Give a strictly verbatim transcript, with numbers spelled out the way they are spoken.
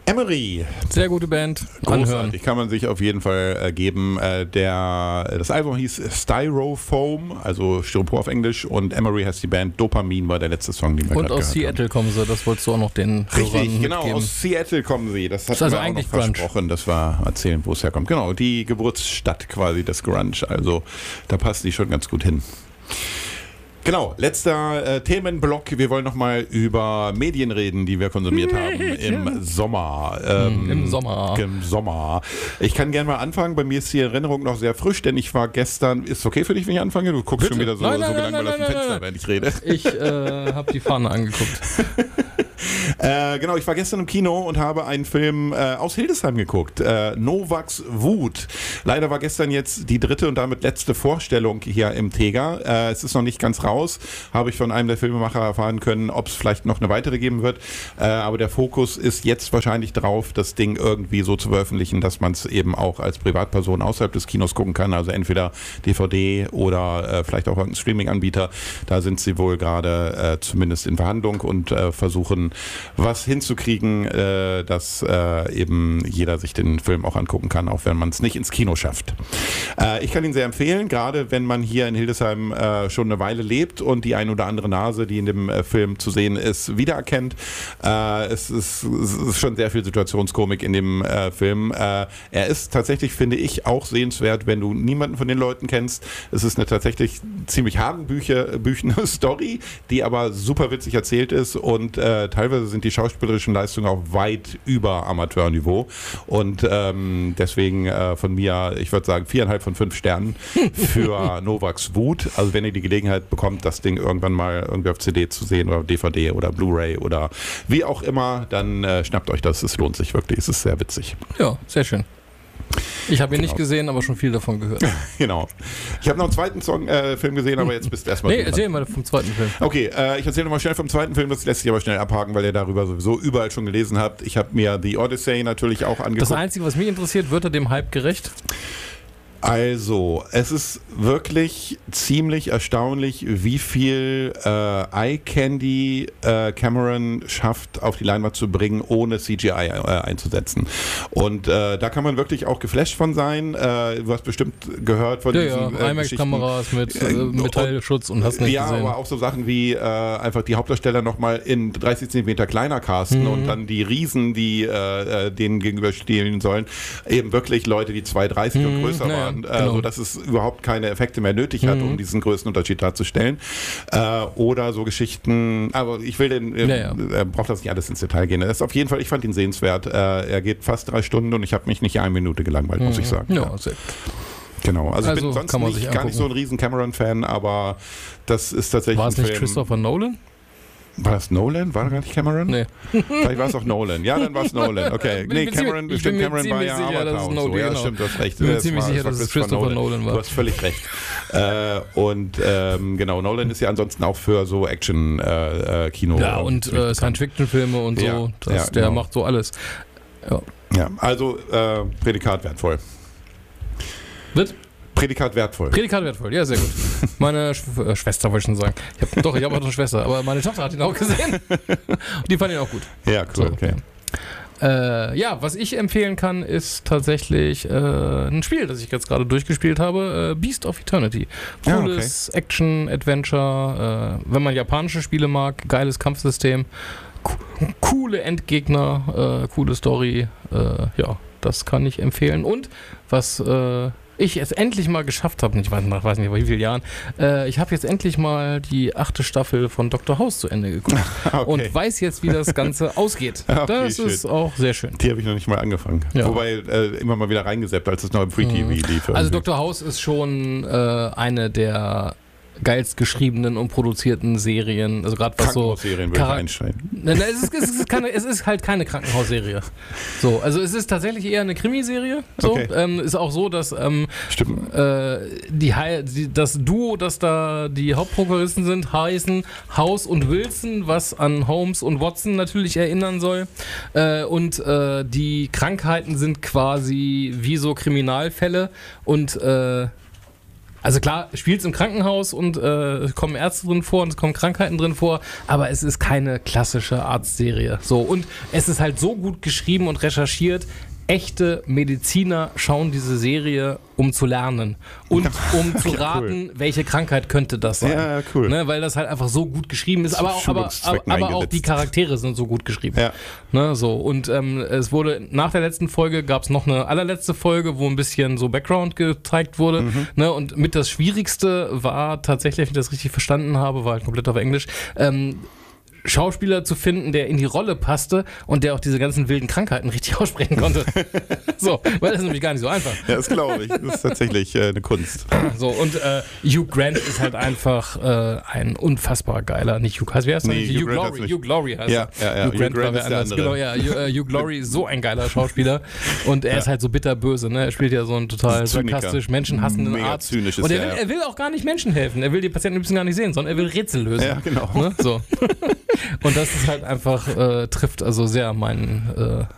Emery. Sehr gute Band. Großartig, kann man sich auf jeden Fall äh, geben. Äh, der, das Album hieß Styrofoam, also Styropor auf Englisch, und Emery heißt die Band. Dopamin war der letzte Song, den wir Und gerade aus gehört Seattle haben. kommen sie, das wolltest du auch noch den Richtig, Hörern genau, mitgeben. aus Seattle kommen sie. Das hat also man auch noch eigentlich Grunge. versprochen. Das war erzählen, wo es herkommt. Genau, die Geburtsstadt quasi des Grunge. Also da passt die schon ganz gut hin. Genau, letzter äh, Themenblock. Wir wollen nochmal über Medien reden, die wir konsumiert haben im Sommer. Ähm, Im Sommer. Im Sommer. Ich kann gerne mal anfangen. Bei mir ist die Erinnerung noch sehr frisch, denn ich war gestern... Ist okay für dich, wenn ich anfange? Du guckst Bitte. schon wieder so, Nein, nein, so nein, gelangweilt aus nein, dem nein, Fenster, nein. wenn ich rede. Ich äh, habe die Fahne angeguckt. Äh, genau, ich war gestern im Kino und habe einen Film äh, aus Hildesheim geguckt. Äh, Novaks Wut. Leider war gestern jetzt die dritte und damit letzte Vorstellung hier im Tega. Äh, es ist noch nicht ganz raus. Habe ich von einem der Filmemacher erfahren können, ob es vielleicht noch eine weitere geben wird. Äh, aber der Fokus ist jetzt wahrscheinlich drauf, das Ding irgendwie so zu veröffentlichen, dass man es eben auch als Privatperson außerhalb des Kinos gucken kann. Also entweder D V D oder äh, vielleicht auch irgendein Streaming-Anbieter. Da sind sie wohl gerade äh, zumindest in Verhandlung und äh, versuchen, was hinzukriegen, äh, dass äh, eben jeder sich den Film auch angucken kann, auch wenn man es nicht ins Kino schafft. Äh, ich kann ihn sehr empfehlen, gerade wenn man hier in Hildesheim äh, schon eine Weile lebt und die ein oder andere Nase, die in dem äh, Film zu sehen ist, wiedererkennt. Äh, es, ist, es ist schon sehr viel Situationskomik in dem äh, Film. Äh, er ist tatsächlich, finde ich, auch sehenswert, wenn du niemanden von den Leuten kennst. Es ist eine tatsächlich ziemlich hanebüchene Story, die aber super witzig erzählt ist und äh, teilweise sind die schauspielerischen Leistungen auch weit über Amateurniveau und ähm, deswegen äh, von mir, ich würde sagen, viereinhalb von fünf Sternen für Novaks Wut. Also wenn ihr die Gelegenheit bekommt, das Ding irgendwann mal irgendwie auf C D zu sehen oder D V D oder Blu-ray oder wie auch immer, dann äh, schnappt euch das. Es lohnt sich wirklich. Es ist sehr witzig. Ja, sehr schön. Ich habe ihn Genau. nicht gesehen, aber schon viel davon gehört. Genau. Ich habe noch einen zweiten Song, äh, Film gesehen, aber jetzt bist du erstmal... Nee, erzähl mal vom zweiten Film. Okay, äh, ich erzähle nochmal schnell vom zweiten Film, das lässt sich aber schnell abhaken, weil ihr darüber sowieso überall schon gelesen habt. Ich habe mir The Odyssey natürlich auch angeguckt. Das Einzige, was mich interessiert, wird er dem Hype gerecht? Also, es ist wirklich ziemlich erstaunlich, wie viel äh, Eye-Candy äh, Cameron schafft, auf die Leinwand zu bringen, ohne C G I äh, einzusetzen. Und äh, da kann man wirklich auch geflasht von sein. Äh, du hast bestimmt gehört von Ja, diesen ja, äh, IMAX-Kameras mit äh, Metallschutz und hast nicht ja, gesehen. aber auch so Sachen wie äh, einfach die Hauptdarsteller nochmal in dreißig Zentimeter kleiner casten Mhm. und dann die Riesen, die äh, denen gegenüberstehen sollen, eben wirklich Leute, die zwei dreißig und Mhm, größer naja, waren, äh, genau. sodass es überhaupt keine Effekte mehr nötig hat, Mhm. um diesen Größenunterschied darzustellen. Äh, oder so Geschichten, aber ich will den, äh, Naja. äh, braucht das nicht alles ins Detail gehen. Das ist auf jeden Fall, ich fand ihn sehenswert. Äh, er geht fast drei Stunden und ich habe mich nicht eine Minute gelangweilt, muss ich sagen. Ja, sehr gut. Genau, also, ich Also bin sonst kann man nicht, sich gar nicht so ein angucken. riesen Cameron-Fan, aber das ist tatsächlich War es ein nicht Film. Christopher Nolan? War das Nolan? War das gar nicht Cameron? Nee. Vielleicht war es auch Nolan. Ja, dann war es Nolan. Okay. Bin Nee, mir Cameron, ziemlich- ich stimmt, bin mir Cameron war ziemlich ja sicher, dass Avatar es und so. Nolan- Ja, genau. stimmt, du hast recht. Ich bin mir Es ziemlich war- sicher, es war dass es Christopher Nolan war. Du hast völlig recht. äh, und ähm, genau, Nolan ist ja ansonsten auch für so Action-Kino. Äh, Ja, und äh, Science-Fiction-Filme und so. Ja, Das, ja, der genau. macht so alles. Ja. Ja, also äh, Prädikat wertvoll. Wird? Prädikat wertvoll. Prädikat wertvoll, ja, sehr gut. Meine Sch äh, Schwester wollte ich schon sagen. Ich hab, doch, ich habe auch eine Schwester, aber meine Tochter hat ihn auch gesehen. Und die fand ihn auch gut. Ja, cool, So, okay. Äh, ja, was ich empfehlen kann, ist tatsächlich äh, ein Spiel, das ich jetzt gerade durchgespielt habe, äh, Beast of Eternity. Ja, Cooles Action-Adventure, äh, wenn man japanische Spiele mag, geiles Kampfsystem, co coole Endgegner, äh, coole Story, äh, ja, das kann ich empfehlen. Und was äh, ich jetzt endlich mal geschafft habe, ich weiß, nach weiß nicht, wie vielen Jahren, äh, ich habe jetzt endlich mal die achte Staffel von Doktor House zu Ende geguckt Okay. und weiß jetzt, wie das Ganze ausgeht. Ach, wie Das schön. ist auch sehr schön. Die habe ich noch nicht mal angefangen. Ja. Wobei äh, immer mal wieder reingeseppt, als es noch im Free T V lief. Also irgendwie. Doktor House ist schon äh, eine der geilst geschriebenen und produzierten Serien, also gerade was so Krankenhausserien würde ich Chara- einschreiben. Nein, nein, es, ist, es, ist keine, es ist halt keine Krankenhausserie. So, also es ist tatsächlich eher eine Krimiserie. So, Okay. ähm, ist auch so, dass ähm, Stimmt. äh, die, Hei- die, das Duo, das da die Hauptprokuristen sind, heißen House und Wilson, was an Holmes und Watson natürlich erinnern soll. Äh, und äh, die Krankheiten sind quasi wie so Kriminalfälle und äh, Also klar, spielt es im Krankenhaus und äh, es kommen Ärzte drin vor und es kommen Krankheiten drin vor, aber es ist keine klassische Arztserie. So, und es ist halt so gut geschrieben und recherchiert. Echte Mediziner schauen diese Serie, um zu lernen und um zu Ja, raten, cool. welche Krankheit könnte das sein. Ja, cool. Ne, weil das halt einfach so gut geschrieben ist, Zu aber auch, aber, aber, Schulungszwecken aber auch eingesetzt. die Charaktere sind so gut geschrieben. Ja. Ne, so. Und ähm, es wurde nach der letzten Folge gab es noch eine allerletzte Folge, wo ein bisschen so Background gezeigt wurde. Mhm. Ne, und mit das Schwierigste war tatsächlich, wenn ich das richtig verstanden habe, war halt komplett auf Englisch, ähm, Schauspieler zu finden, der in die Rolle passte und der auch diese ganzen wilden Krankheiten richtig aussprechen konnte. So, weil das ist nämlich gar nicht so einfach. Ja, das glaube ich. Das ist tatsächlich äh, eine Kunst. So, und äh, Hugh Grant ist halt einfach äh, ein unfassbar geiler, nicht Hugh, wie heißt der? Nee, Hugh, Hugh Grant Glory, heißt nicht. Hugh Glory heißt Ja, er. ja, ja. Hugh Grant, Hugh Grant war ist wer der anders. andere. Genau, ja, Hugh, äh, Hugh Glory ist so ein geiler Schauspieler und er Ja. ist halt so bitterböse, ne? Er spielt ja so einen total Zyniker. sarkastisch, menschenhassenden Mega Arzt. zynisch ist und er er, will, ja. er will auch gar nicht Menschen helfen, er will die Patienten ein bisschen gar nicht sehen, sondern er will Rätsel lösen. Ja, genau. Ne? So. Und das ist halt einfach, äh, trifft also sehr meinen, äh,